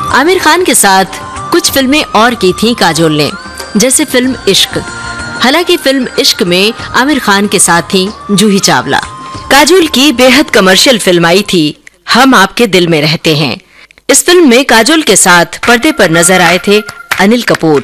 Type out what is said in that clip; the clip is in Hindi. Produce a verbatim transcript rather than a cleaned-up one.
आमिर खान के साथ कुछ फिल्में और की थीं काजोल ने, जैसे फिल्म इश्क। हालांकि फिल्म इश्क में आमिर खान के साथ थी जूही चावला। काजोल की बेहद कमर्शियल फिल्म आई थी हम आपके दिल में रहते हैं। इस फिल्म में काजोल के साथ पर्दे पर नजर आए थे अनिल कपूर।